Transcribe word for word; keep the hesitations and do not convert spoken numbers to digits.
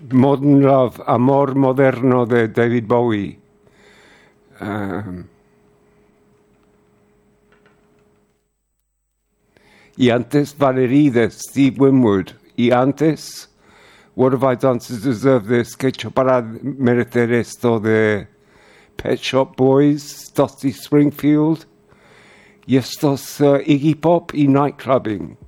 Modern Love, Amor Moderno de David Bowie. Um, y antes Valerie de Steve Winwood. Y antes What Have I Done to Deserve This? ¿Qué he hecho para merecer esto? De Pet Shop Boys, Dusty Springfield. Y estos uh, Iggy Pop y Night Clubbing.